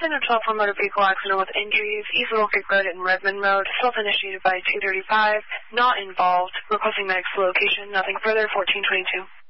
10 of 12 for motor vehicle accident with injuries, East Little Creek Road and Redmond Road, self-initiated by 235, not involved, requesting medics location, nothing further, 1422.